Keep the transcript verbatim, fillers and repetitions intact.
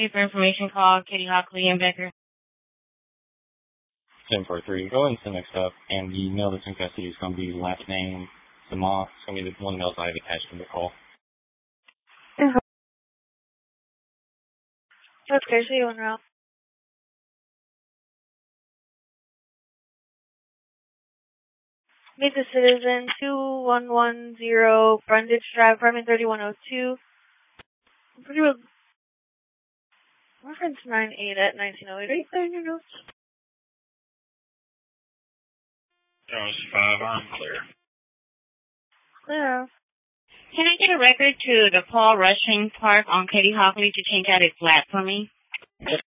three for information call, Kitty Hockley and Becker. ten four three, go ahead and send next up, and the male that's in custody is going to be last name, Samah. It's going to be the one male I have attached to the call. Okay, see you on route. Meet the citizen, two one one zero Brundage Drive, apartment thirty-one oh two. Pretty well. Reference nine eight at nineteen oh eight. Are you clear in your notes? Jones five, I'm clear. Clear. Can I get a record to the Paul Rushing Park on Katie Hockley to change out his flat for me?